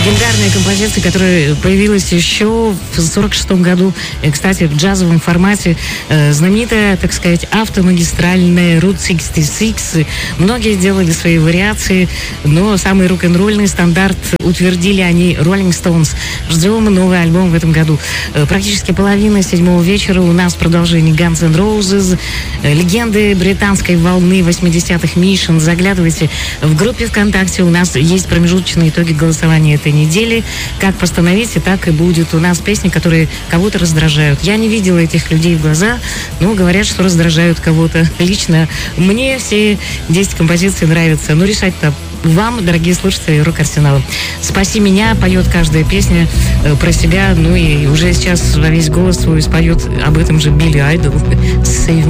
Легендарная композиция, которая появилась еще в 1946 году, кстати, в джазовом формате. Знаменитая, так сказать, автомагистральная Route 66. Многие делали свои вариации, но самый рок-н-ролльный стандарт утвердили они Rolling Stones. Ждем новый альбом в этом году. Практически половина седьмого вечера. У нас продолжение Guns N' Roses, легенды британской волны 80-х Mission. Заглядывайте в группе ВКонтакте. У нас есть промежуточные итоги голосования этой недели. Как постановите, так и будет. У нас песни, которые кого-то раздражают. Я не видела этих людей в глаза, но говорят, что раздражают кого-то. Лично мне все 10 композиций нравятся. Но решать-то вам, дорогие слушатели Рок-Арсенала. «Спаси меня» поет каждая песня про себя. Ну и уже сейчас во весь голос свой споет об этом же Билли Айдол. «Save